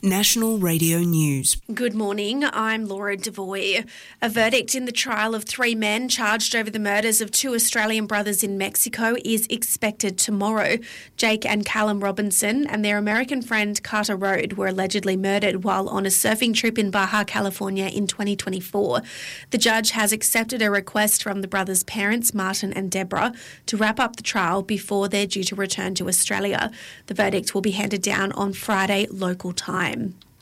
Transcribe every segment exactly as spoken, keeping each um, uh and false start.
National Radio News. Good morning, I'm Laura Devoy. A verdict in the trial of three men charged over the murders of two Australian brothers in Mexico is expected tomorrow. Jake and Callum Robinson and their American friend Carter Rode were allegedly murdered while on a surfing trip in Baja California in twenty twenty-four. The judge has accepted a request from the brothers' parents, Martin and Deborah, to wrap up the trial before they're due to return to Australia. The verdict will be handed down on Friday local time.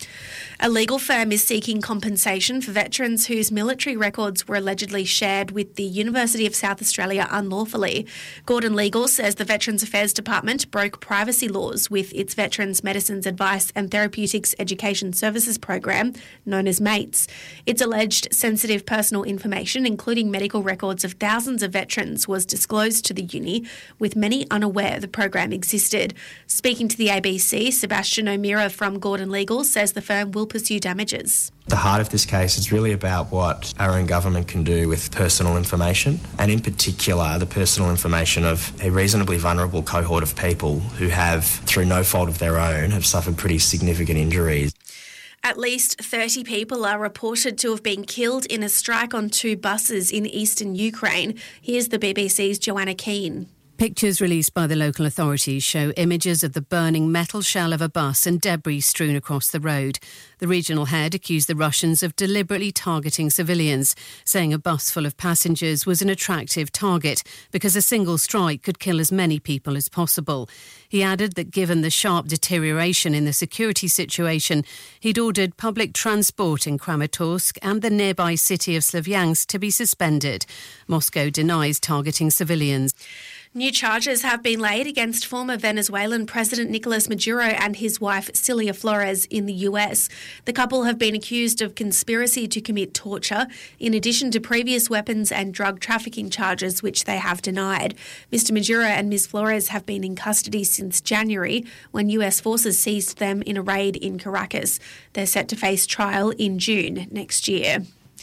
A legal firm is seeking compensation for veterans whose military records were allegedly shared with the University of South Australia unlawfully. Gordon Legal says the Veterans Affairs Department broke privacy laws with its Veterans Medicines Advice and Therapeutics Education Services program, known as MATES. Its alleged sensitive personal information, including medical records of thousands of veterans, was disclosed to the uni, with many unaware the program existed. Speaking to the A B C, Sebastian O'Meara from Gordon Legal says the firm will pursue damages. The heart of this case is really about what our own government can do with personal information, and in particular the personal information of a reasonably vulnerable cohort of people who have, through no fault of their own, have suffered pretty significant injuries. At least thirty people are reported to have been killed in a strike on two buses in eastern Ukraine. Here's the B B C's Joanna Keane. Pictures released by the local authorities show images of the burning metal shell of a bus and debris strewn across the road. The regional head accused the Russians of deliberately targeting civilians, saying a bus full of passengers was an attractive target because a single strike could kill as many people as possible. He added that given the sharp deterioration in the security situation, he'd ordered public transport in Kramatorsk and the nearby city of Slavyansk to be suspended. Moscow denies targeting civilians. New charges have been laid against former Venezuelan President Nicolas Maduro and his wife Cilia Flores in the U S. The couple have been accused of conspiracy to commit torture, in addition to previous weapons and drug trafficking charges, which they have denied. Mister Maduro and Miz Flores have been in custody since January, when U S forces seized them in a raid in Caracas. They're set to face trial in June next year.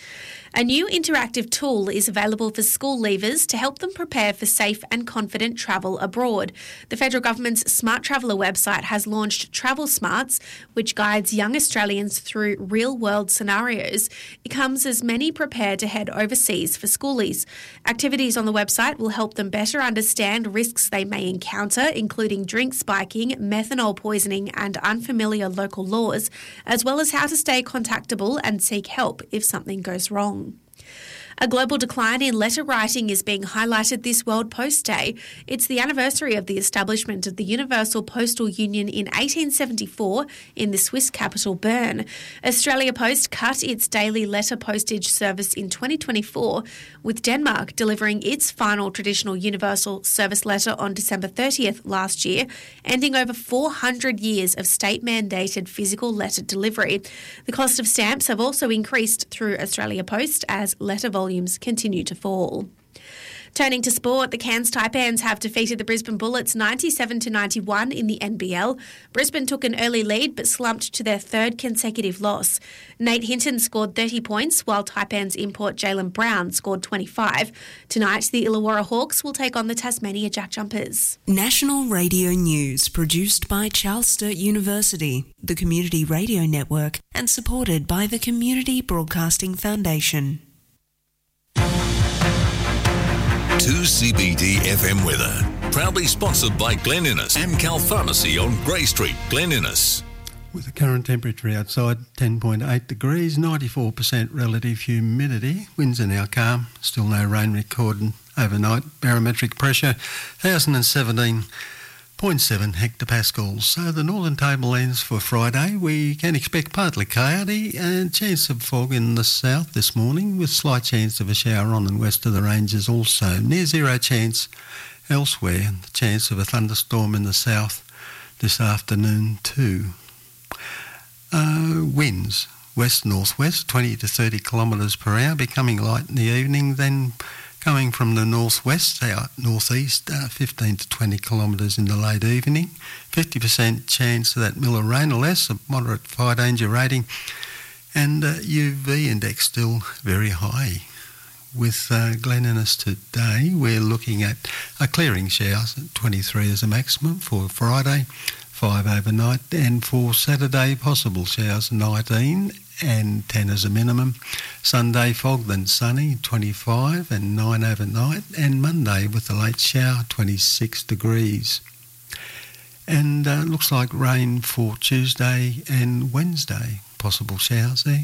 A new interactive tool is available for school leavers to help them prepare for safe and confident travel abroad. The federal government's Smart Traveller website has launched Travel Smarts, which guides young Australians through real-world scenarios. It comes as many prepare to head overseas for schoolies. Activities on the website will help them better understand risks they may encounter, including drink spiking, methanol poisoning and unfamiliar local laws, as well as how to stay contactable and seek help if something goes wrong. A global decline in letter writing is being highlighted this World Post Day. It's the anniversary of the establishment of the Universal Postal Union in eighteen seventy-four in the Swiss capital Bern. Australia Post cut its daily letter postage service in twenty twenty-four, with Denmark delivering its final traditional universal service letter on December thirtieth last year, ending over four hundred years of state-mandated physical letter delivery. The cost of stamps have also increased through Australia Post as letter volumes continue to fall. Turning to sport, the Cairns Taipans have defeated the Brisbane Bullets ninety-seven to ninety-one in the N B L. Brisbane took an early lead but slumped to their third consecutive loss. Nate Hinton scored thirty points, while Taipans import Jaylen Brown scored twenty-five. Tonight, the Illawarra Hawks will take on the Tasmania Jack Jumpers. National Radio News, produced by Charles Sturt University, the Community Radio Network, and supported by the Community Broadcasting Foundation. two C B D F M weather. Proudly sponsored by Glen Innes, Amcal Pharmacy on Grey Street, Glen Innes. With the current temperature outside ten point eight degrees, ninety-four percent relative humidity, winds are now calm, still no rain recorded overnight, barometric pressure one thousand seventeen point seven hectopascals. So the northern tablelands for Friday, we can expect partly cloudy and chance of fog in the south this morning, with slight chance of a shower on and west of the ranges also. Near zero chance elsewhere, the chance of a thunderstorm in the south this afternoon too. Uh, winds west-northwest, twenty to thirty kilometres per hour, becoming light in the evening, then coming from the northwest, out northeast, uh, fifteen to twenty kilometres in the late evening. fifty percent chance of that Miller rain or less, a moderate fire danger rating, and uh, U V index still very high. With uh, Glen Innes today, we're looking at a clearing showers at twenty-three as a maximum for Friday, five overnight, and for Saturday, possible showers, nineteen and ten as a minimum. Sunday, fog then sunny, twenty-five and nine overnight, and Monday with a late shower, twenty-six degrees. And uh, looks like rain for Tuesday and Wednesday, possible showers there.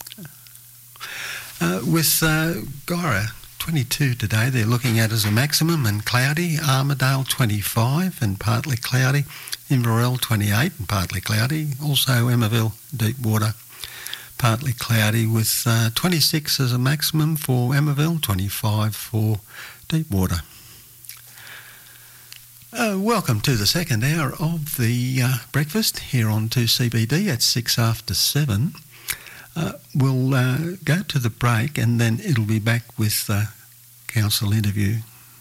Uh, with uh, Guyra, twenty-two today, they're looking at as a maximum, and cloudy. Armidale, twenty-five and partly cloudy. Inverell, twenty-eight and partly cloudy. Also Emmaville, Deepwater, partly cloudy with uh, twenty-six as a maximum for Emmaville, twenty-five for Deepwater. Uh, welcome to the second hour of the uh, breakfast here on two C B D at six after seven. Uh, we'll uh, go to the break and then it'll be back with the uh, council interview.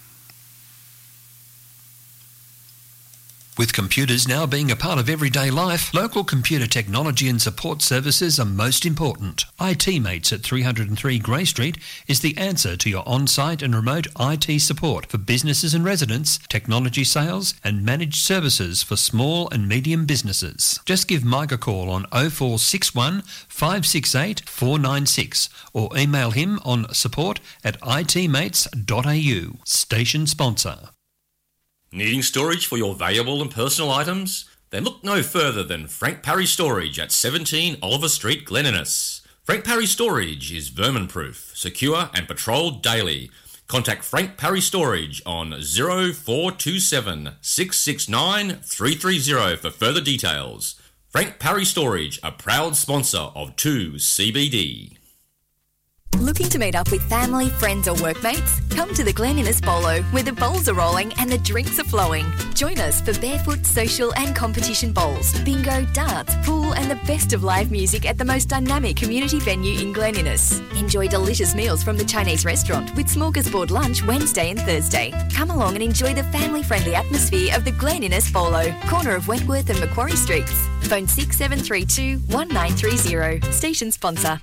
With computers now being a part of everyday life, local computer technology and support services are most important. I T Mates at three oh three Grey Street is the answer to your on-site and remote I T support for businesses and residents, technology sales and managed services for small and medium businesses. Just give Mike a call on oh four six one, five six eight, four nine six or email him on support at I T mates dot a u. Station sponsor. Needing storage for your valuable and personal items? Then look no further than Frank Parry Storage at seventeen Oliver Street, Glen Innes. Frank Parry Storage is vermin-proof, secure and patrolled daily. Contact Frank Parry Storage on oh four two seven, six six nine, three three oh for further details. Frank Parry Storage, a proud sponsor of two C B D. Looking to meet up with family, friends or workmates? Come to the Glen Innes Bolo, where the bowls are rolling and the drinks are flowing. Join us for barefoot, social and competition bowls, bingo, darts, pool and the best of live music at the most dynamic community venue in Glen Innes. Enjoy delicious meals from the Chinese restaurant with smorgasbord lunch Wednesday and Thursday. Come along and enjoy the family-friendly atmosphere of the Glen Innes Bolo, corner of Wentworth and Macquarie Streets. Phone six seven three two, one nine three zero. Station sponsor.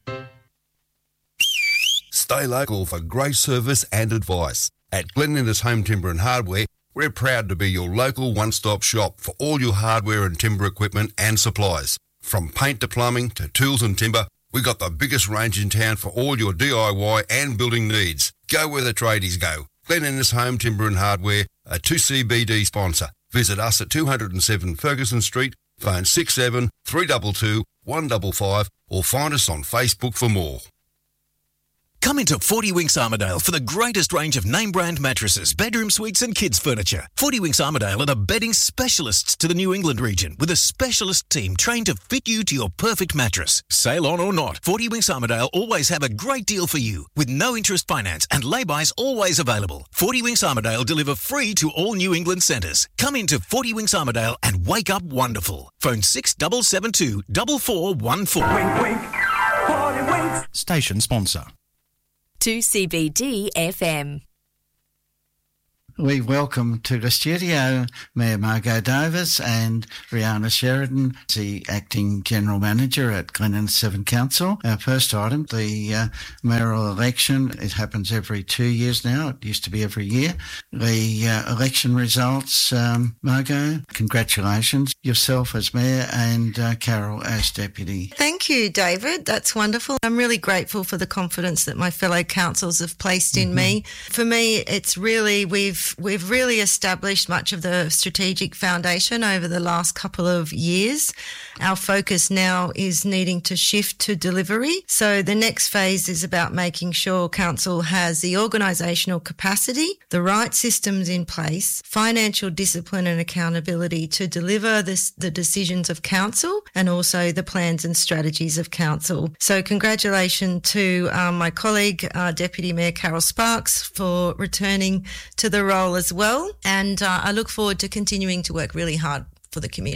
Stay local for great service and advice. At Glen Innes Home Timber and Hardware, we're proud to be your local one-stop shop for all your hardware and timber equipment and supplies. From paint to plumbing to tools and timber, we got the biggest range in town for all your D I Y and building needs. Go where the tradies go. Glen Innes Home Timber and Hardware, a two C B D sponsor. Visit us at two oh seven Ferguson Street, phone six seven, three two two, one five five or find us on Facebook for more. Come into Forty Winks Armidale for the greatest range of name-brand mattresses, bedroom suites and kids' furniture. Forty Winks Armidale are the bedding specialists to the New England region with a specialist team trained to fit you to your perfect mattress. Sale on or not, Forty Winks Armidale always have a great deal for you with no interest finance and lay-bys always available. Forty Winks Armidale deliver free to all New England centres. Come into Forty Winks Armidale and wake up wonderful. Phone six seven seven two, four four one four. Wink, wink. Forty Winks. Station sponsor. two C B D F M. We welcome to the studio Mayor Margot Davis and Rihanna Sheridan, the Acting General Manager at Glen Innes Seven Council. Our first item, the uh, mayoral election. It happens every two years now. It used to be every year. The uh, election results, um, Margot, congratulations. Yourself as Mayor and uh, Carol as Deputy. Thank you, David. That's wonderful. I'm really grateful for the confidence that my fellow councils have placed in mm-hmm. me. For me, it's really, we've We've really established much of the strategic foundation over the last couple of years. Our focus now is needing to shift to delivery. So the next phase is about making sure Council has the organisational capacity, the right systems in place, financial discipline and accountability to deliver this, the decisions of Council and also the plans and strategies of Council. So congratulations to um, my colleague, uh, Deputy Mayor Carol Sparks, for returning to the role as well, and uh, I look forward to continuing to work really hard for the community.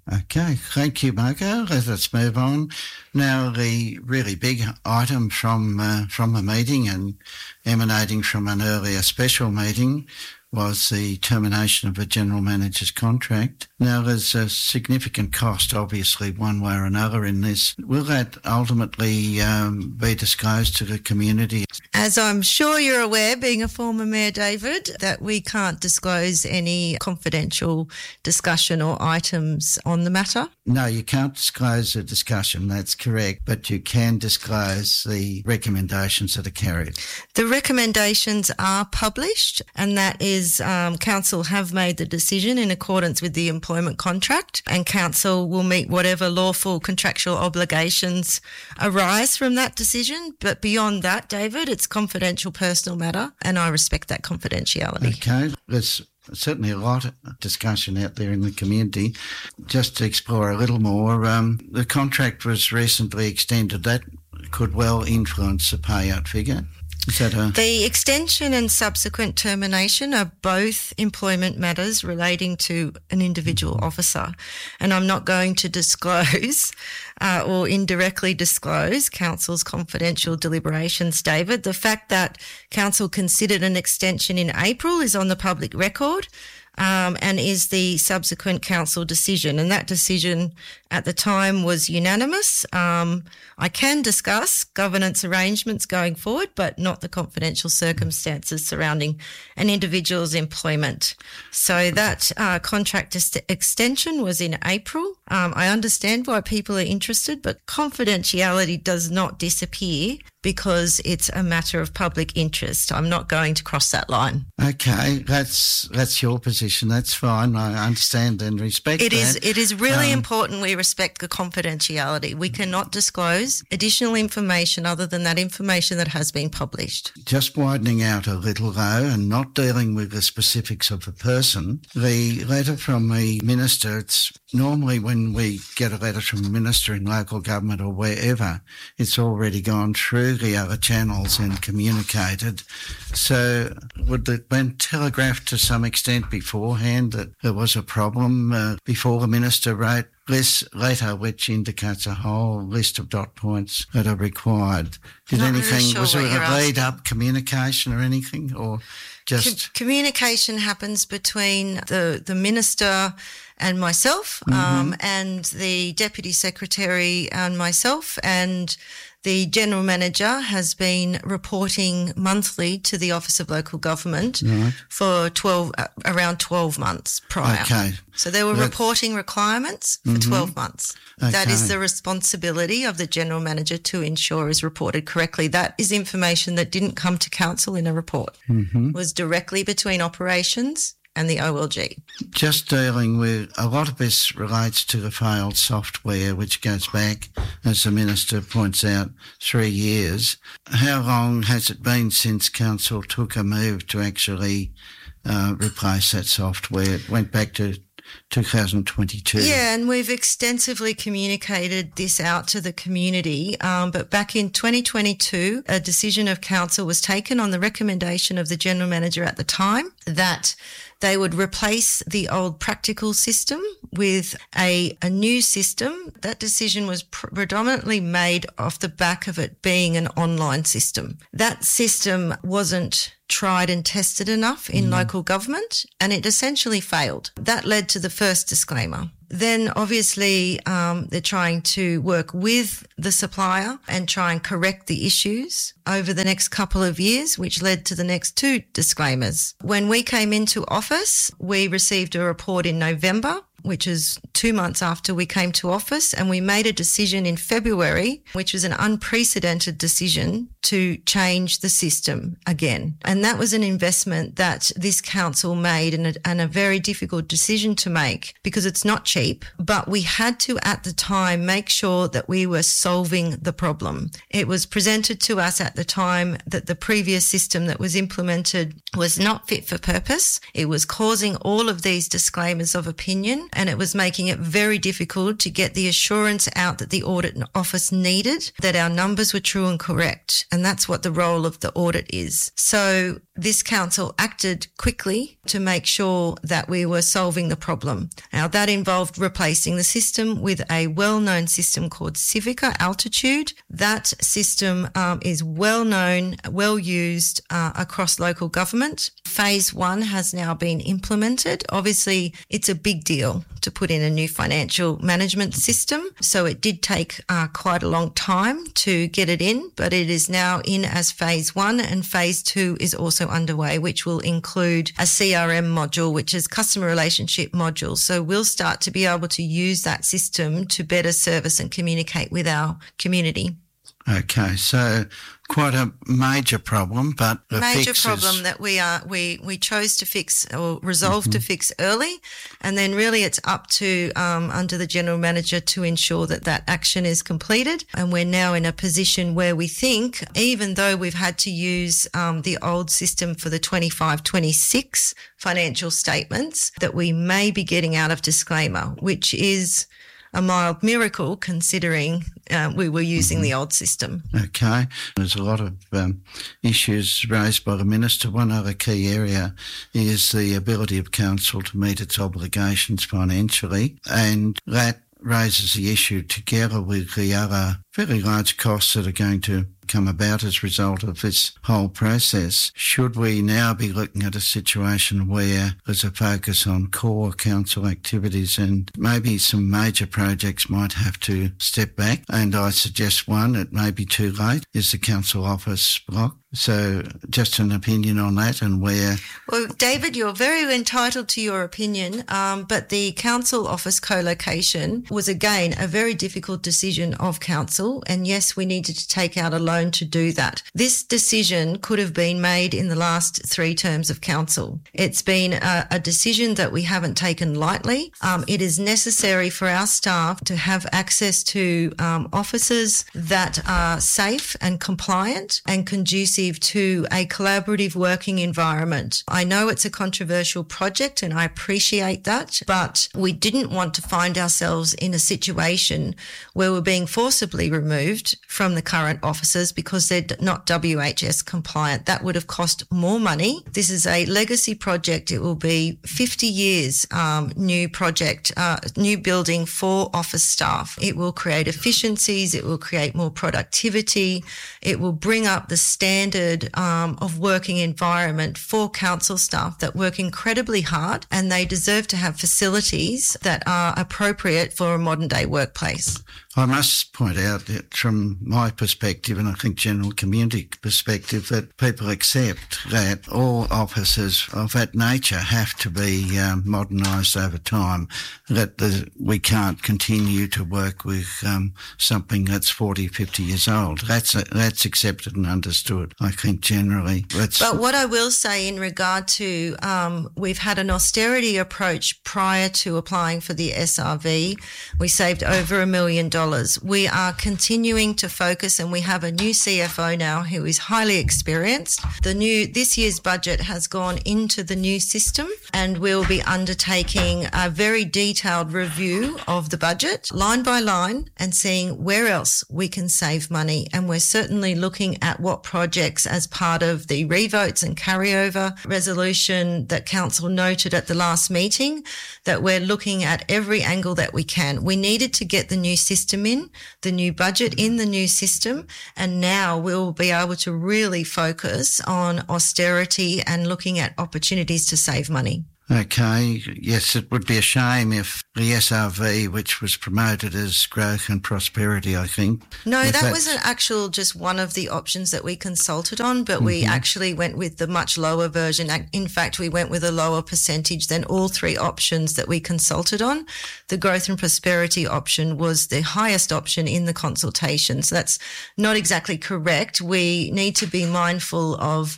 Okay, thank you, Marco. Let us move on. Now, the really big item from uh, from the meeting and emanating from an earlier special meeting was the termination of the General Manager's contract. Now, there's a significant cost, obviously, one way or another in this. Will that ultimately um, be disclosed to the community? As I'm sure you're aware, being a former Mayor, David, that we can't disclose any confidential discussion or items on the matter. No, you can't disclose a discussion, that's correct, but you can disclose the recommendations that are carried. The recommendations are published, and that is um, Council have made the decision in accordance with the employment contract, and Council will meet whatever lawful contractual obligations arise from that decision. But beyond that, David, it's confidential personal matter, and I respect that confidentiality. Okay, there's certainly a lot of discussion out there in the community. Just to explore a little more, um, the contract was recently extended. That could well influence the payout figure. Is that a... The extension and subsequent termination are both employment matters relating to an individual officer, and I'm not going to disclose uh, or indirectly disclose Council's confidential deliberations, David. The fact that Council considered an extension in April is on the public record. Um, and is the subsequent council decision. And that decision at the time was unanimous. Um, I can discuss governance arrangements going forward, but not the confidential circumstances surrounding an individual's employment. So that uh, contract est- extension was in April. Um, I understand why people are interested, but confidentiality does not disappear because it's a matter of public interest. I'm not going to cross that line. Okay, that's that's your position. That's fine. I understand and respect it that. Is, it is really um, important we respect the confidentiality. We cannot disclose additional information other than that information that has been published. Just widening out a little though and not dealing with the specifics of the person, the letter from the minister, it's normally when we get a letter from a minister in local government or wherever, it's already gone through the other channels and communicated. So would it been telegraphed to some extent beforehand that there was a problem uh, before the minister wrote this letter, which indicates a whole list of dot points that are required? Did Not anything, really sure was there what a lead up communication or anything, or just... Com- communication happens between the, the minister and myself, Mm-hmm. um, and the deputy secretary and myself, and the general manager has been reporting monthly to the Office of Local Government Right. for twelve uh, around twelve months prior. Okay. So there were That's- reporting requirements for Mhm. twelve months. That Okay. is the responsibility of the general manager to ensure is reported correctly. That is information that didn't come to council in a report. Mhm. It was directly between operations and the O L G. Just dealing with, a lot of this relates to the failed software, which goes back, as the Minister points out, three years. How long has it been since Council took a move to actually uh, replace that software? It went back to two thousand twenty-two. Yeah, and we've extensively communicated this out to the community. Um, but back in twenty twenty-two, a decision of council was taken on the recommendation of the general manager at the time that they would replace the old practical system with a, a new system. That decision was pr- predominantly made off the back of it being an online system. That system wasn't tried and tested enough in mm. local government, and it essentially failed. That led to the first disclaimer. Then obviously um, they're trying to work with the supplier and try and correct the issues over the next couple of years, which led to the next two disclaimers. When we came into office, we received a report in November, which is two months after we came to office, and we made a decision in February, which was an unprecedented decision to change the system again. And that was an investment that this council made, and a, and a very difficult decision to make because it's not cheap, but we had to at the time make sure that we were solving the problem. It was presented to us at the time that the previous system that was implemented was not fit for purpose. It was causing all of these disclaimers of opinion, and it was making it very difficult to get the assurance out that the audit office needed that our numbers were true and correct. And that's what the role of the audit is. So this council acted quickly to make sure that we were solving the problem. Now, that involved replacing the system with a well-known system called Civica Altitude. That system um, is well-known, well-used uh, across local government. Phase one has now been implemented. Obviously, it's a big deal to put in a new financial management system, so it did take uh, quite a long time to get it in, but it is now in as phase one, and phase two is also underway, which will include a C R M module, which is customer relationship module. So we'll start to be able to use that system to better service and communicate with our community. Okay, so quite a major problem, but the major fix problem is... that we are we we chose to fix or resolve mm-hmm. to fix early, and then really it's up to um, under the general manager to ensure that that action is completed. And we're now in a position where we think, even though we've had to use um, the old system for the twenty-five twenty-six financial statements, that we may be getting out of disclaimer, which is a mild miracle considering uh, we were using mm-hmm. the old system. Okay. There's a lot of um, issues raised by the Minister. One other key area is the ability of council to meet its obligations financially, and that raises the issue together with the other fairly large costs that are going to come about as a result of this whole process. Should we now be looking at a situation where there's a focus on core council activities and maybe some major projects might have to step back? And I suggest one, it may be too late, is the council office block. So just an opinion on that and where... Well, David, you're very entitled to your opinion, um, but the council office co-location was, again, a very difficult decision of council. And yes, we needed to take out a loan to do that. This decision could have been made in the last three terms of council. It's been a, a decision that we haven't taken lightly. Um, it is necessary for our staff to have access to um, offices that are safe and compliant and conducive to a collaborative working environment. I know it's a controversial project and I appreciate that, but we didn't want to find ourselves in a situation where we're being forcibly removed from the current offices because they're not W H S compliant. That would have cost more money. This is a legacy project. It will be fifty years um, new project, uh, new building for office staff. It will create efficiencies. It will create more productivity. It will bring up the standard Um, of working environment for council staff that work incredibly hard, and they deserve to have facilities that are appropriate for a modern day workplace. I must point out that from my perspective, and I think general community perspective, that people accept that all offices of that nature have to be um, modernised over time, that the, we can't continue to work with um, something that's forty, fifty years old. That's a, that's accepted and understood, I think, generally. That's but what I will say in regard to, um, we've had an austerity approach prior to applying for the S R V. We saved over a million dollars. We are continuing to focus, and we have a new C F O now who is highly experienced. The new this year's budget has gone into the new system, and we'll be undertaking a very detailed review of the budget line by line and seeing where else we can save money. And we're certainly looking at what projects, as part of the revotes and carryover resolution that council noted at the last meeting, that we're looking at every angle that we can. We needed to get the new system in, the new budget in the new system, and now we'll be able to really focus on austerity and looking at opportunities to save money. Okay, yes, it would be a shame if the S R V, which was promoted as growth and prosperity, I think. No, that that's... was an actual just one of the options that we consulted on, but mm-hmm. we actually went with the much lower version. In fact, we went with a lower percentage than all three options that we consulted on. The growth and prosperity option was the highest option in the consultation. So that's not exactly correct. We need to be mindful of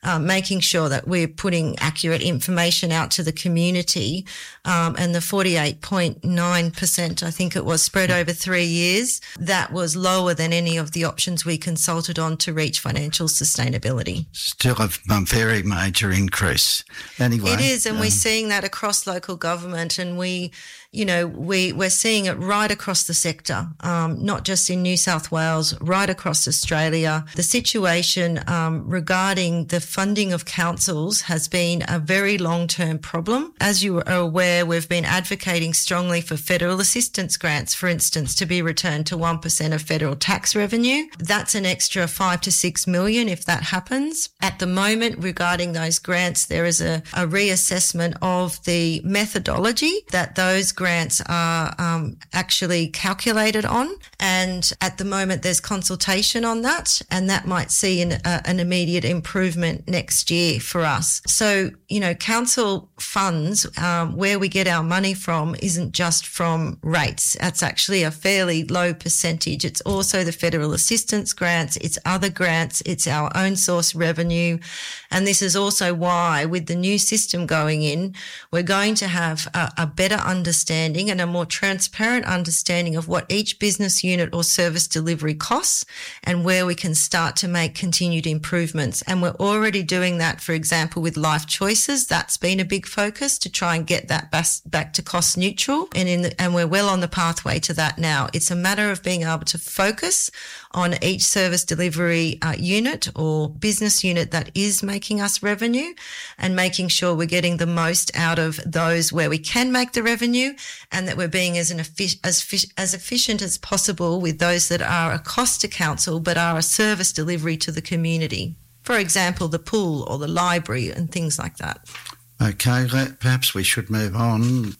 um, making sure that we're putting accurate information out to the community. Um, and the forty-eight point nine percent, I think it was, spread over three years, that was lower than any of the options we consulted on to reach financial sustainability. Still a very major increase. Anyway. It is, and um, we're seeing that across local government, and we, you know, we, we're seeing it right across the sector, um, not just in New South Wales, right across Australia. The situation um, regarding the funding of councils has been a very long-term problem. As you are aware, we've been advocating strongly for federal assistance grants, for instance, to be returned to one percent of federal tax revenue. That's an extra five to six million if that happens. At the moment, regarding those grants, there is a, a reassessment of the methodology that those grants are um, actually calculated on. And at the moment, there's consultation on that, and that might see an, uh, an immediate improvement next year for us. So, you know, council funds, um, where we get our money from isn't just from rates. That's actually a fairly low percentage. It's also the federal assistance grants, it's other grants, it's our own source revenue. And this is also why, with the new system going in, we're going to have a, a better understanding and a more transparent understanding of what each business unit or service delivery costs and where we can start to make continued improvements. And we're already doing that, for example, with Life Choices. That's been a big focus to try and get that back to cost neutral. And, in the, and we're well on the pathway to that now. It's a matter of being able to focus on each service delivery uh, unit or business unit that is making us revenue and making sure we're getting the most out of those where we can make the revenue, and that we're being as, an effi- as, as efficient as possible with those that are a cost to council but are a service delivery to the community. For example, the pool or the library and things like that. Okay, let, perhaps we should move on.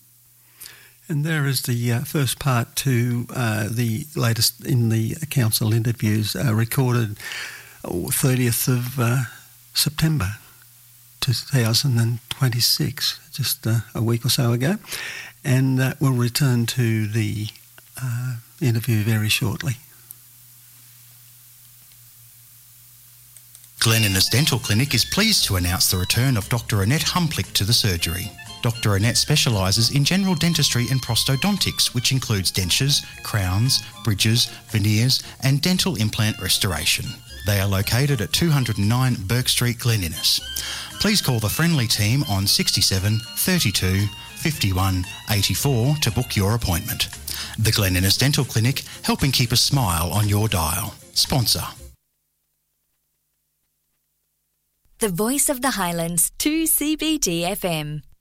And there is the uh, first part to uh, the latest in the council interviews uh, recorded oh, thirtieth of uh, September two thousand twenty-six, just uh, a week or so ago. And uh, we'll return to the uh, interview very shortly. Glen Innes Dental Clinic is pleased to announce the return of Doctor Annette Humplick to the surgery. Doctor Annette specialises in general dentistry and prosthodontics, which includes dentures, crowns, bridges, veneers and dental implant restoration. They are located at two oh nine Burke Street, Glen Innes. Please call the friendly team on sixty-seven thirty-two fifty-one eighty-four to book your appointment. The Glen Innes Dental Clinic, helping keep a smile on your dial. Sponsor. The Voice of the Highlands, two C B D F M.